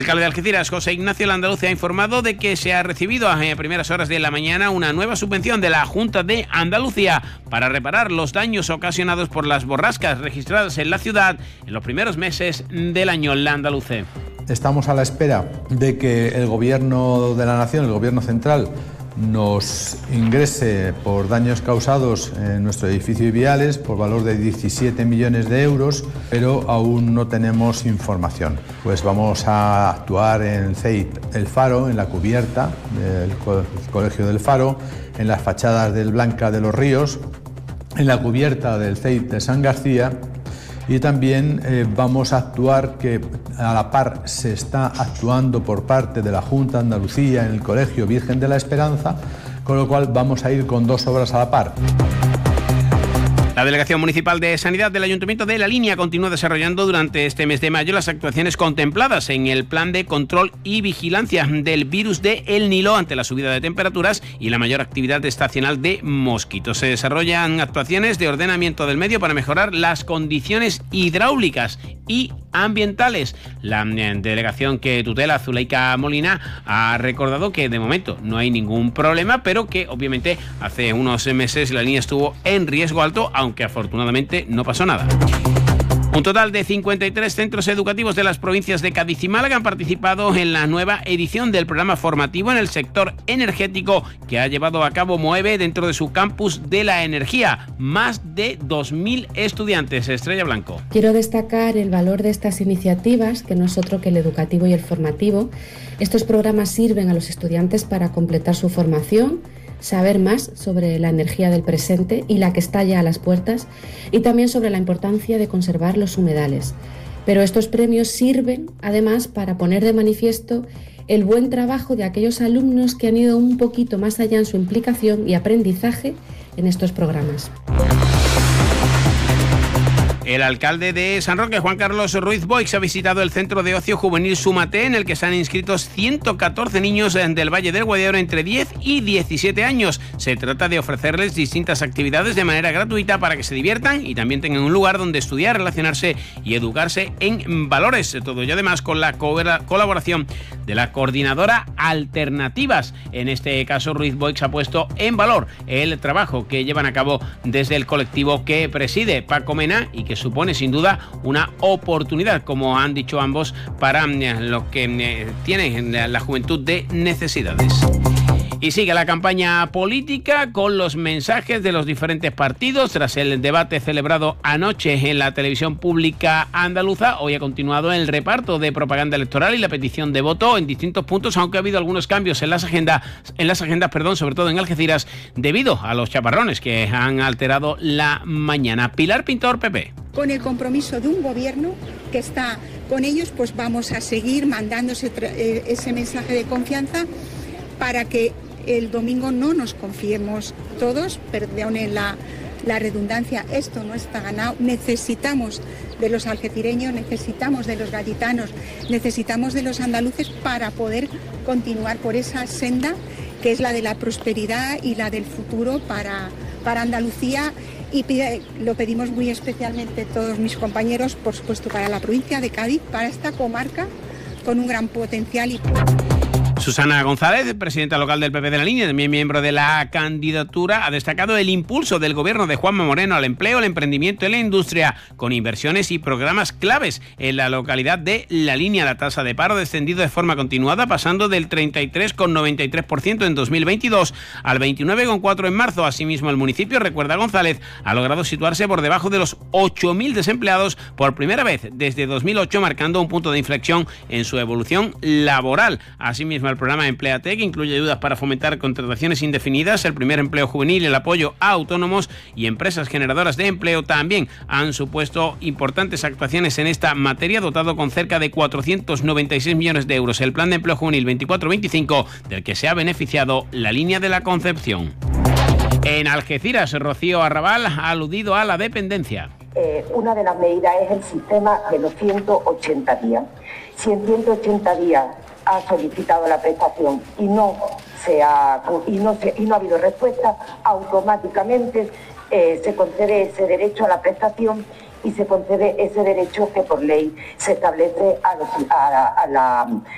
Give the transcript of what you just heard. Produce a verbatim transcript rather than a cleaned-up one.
El alcalde de Algeciras, José Ignacio Landaluce, ha informado de que se ha recibido a primeras horas de la mañana una nueva subvención de la Junta de Andalucía para reparar los daños ocasionados por las borrascas registradas en la ciudad en los primeros meses del año. Landaluce. Estamos a la espera de que el Gobierno de la Nación, el Gobierno central, nos ingrese por daños causados en nuestro edificio y viales por valor de diecisiete millones de euros, pero aún no tenemos información. Pues vamos a actuar en C E I P El Faro, en la cubierta del Colegio del Faro, en las fachadas del Blanca de los Ríos, en la cubierta del C E I P de San García. Y también eh, vamos a actuar, que a la par se está actuando por parte de la Junta de Andalucía en el Colegio Virgen de la Esperanza, con lo cual vamos a ir con dos obras a la par. La Delegación Municipal de Sanidad del Ayuntamiento de La Línea continúa desarrollando durante este mes de mayo las actuaciones contempladas en el plan de control y vigilancia del virus de El Nilo ante la subida de temperaturas y la mayor actividad estacional de mosquitos. Se desarrollan actuaciones de ordenamiento del medio para mejorar las condiciones hidráulicas y ambientales. La delegación que tutela, Zuleika Molina, ha recordado que de momento no hay ningún problema, pero que obviamente hace unos meses La Línea estuvo en riesgo alto, aunque afortunadamente no pasó nada. Un total de cincuenta y tres centros educativos de las provincias de Cádiz y Málaga han participado en la nueva edición del programa formativo en el sector energético que ha llevado a cabo MOEVE dentro de su campus de la energía. Más de dos mil estudiantes. Estrella Blanco. Quiero destacar el valor de estas iniciativas, que no es otro que el educativo y el formativo. Estos programas sirven a los estudiantes para completar su formación, saber más sobre la energía del presente y la que está ya a las puertas, y también sobre la importancia de conservar los humedales. Pero estos premios sirven además para poner de manifiesto el buen trabajo de aquellos alumnos que han ido un poquito más allá en su implicación y aprendizaje en estos programas. El alcalde de San Roque, Juan Carlos Ruiz Boix, ha visitado el centro de ocio juvenil Súmate, en el que se han inscrito ciento catorce niños del Valle del Guadiaro entre diez y diecisiete años. Se trata de ofrecerles distintas actividades de manera gratuita para que se diviertan y también tengan un lugar donde estudiar, relacionarse y educarse en valores. Todo ello además con la colaboración de la coordinadora Alternativas. En este caso, Ruiz Boix ha puesto en valor el trabajo que llevan a cabo desde el colectivo que preside Paco Mena y que supone sin duda una oportunidad, como han dicho ambos, para los que eh, tienen la juventud de necesidades. Y sigue la campaña política con los mensajes de los diferentes partidos. Tras el debate celebrado anoche en la televisión pública andaluza, hoy ha continuado el reparto de propaganda electoral y la petición de voto en distintos puntos, aunque ha habido algunos cambios en las agendas, en las agendas, perdón, sobre todo en Algeciras, debido a los chaparrones que han alterado la mañana. Pilar Pintor, P P. Con el compromiso de un gobierno que está con ellos, pues vamos a seguir mandándose ese mensaje de confianza para que el domingo no nos confiemos todos, perdonen la, la redundancia, esto no está ganado. Necesitamos de los algecireños, necesitamos de los gaditanos, necesitamos de los andaluces para poder continuar por esa senda que es la de la prosperidad y la del futuro para, para Andalucía. Y pide, lo pedimos muy especialmente todos mis compañeros, por supuesto para la provincia de Cádiz, para esta comarca con un gran potencial. Y... Susana González, presidenta local del P P de La Línea, también miembro de la candidatura, ha destacado el impulso del gobierno de Juanma Moreno al empleo, el emprendimiento y la industria, con inversiones y programas claves en la localidad de La Línea. La tasa de paro ha descendido de forma continuada, pasando del treinta y tres coma noventa y tres por ciento en dos mil veintidós al veintinueve coma cuatro por ciento en marzo. Asimismo, el municipio, recuerda González, ha logrado situarse por debajo de los ocho mil desempleados por primera vez desde dos mil ocho, marcando un punto de inflexión en su evolución laboral. Asimismo, el programa Empléate, que incluye ayudas para fomentar contrataciones indefinidas, el primer empleo juvenil, el apoyo a autónomos y empresas generadoras de empleo, también han supuesto importantes actuaciones en esta materia, dotado con cerca de cuatrocientos noventa y seis millones de euros. El plan de empleo juvenil veinticuatro veinticinco, del que se ha beneficiado La Línea de la Concepción. En Algeciras, Rocío Arrabal ha aludido a la dependencia. Eh, una de las medidas es el sistema de los ciento ochenta días. Si en ciento ochenta días ha solicitado la prestación y no se ha y no se, y no ha habido respuesta, automáticamente eh, se concede ese derecho a la prestación y se concede ese derecho que por ley se establece a, los, a, a, la,